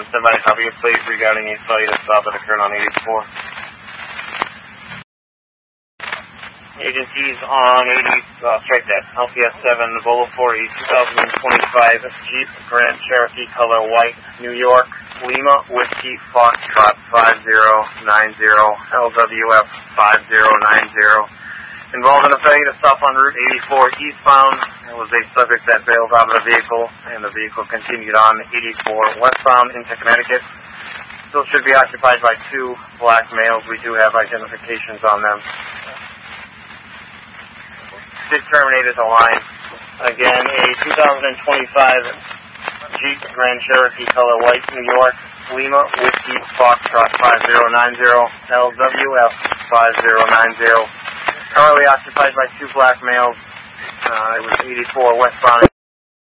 stand by a copy of plate regarding a cellular stop that occurred on 84. Agencies on 80, strike that, LPS 7, Volo 4E, 2025 Jeep Grand Cherokee color white, New York, Lima, Whiskey, Foxtrot 5090, LWF 5090. Involved in a failure to stop on Route 84 eastbound. There was a subject that bailed out of the vehicle, and the vehicle continued on 84 westbound into Connecticut. Still should be occupied by two black males. We do have identifications on them. Did terminate at the line. Again, a 2025 Jeep Grand Cherokee color white, New York, Lima, Whiskey, Foxtrot 5090, LWF 5090. Currently occupied by two black males. It was 84 westbound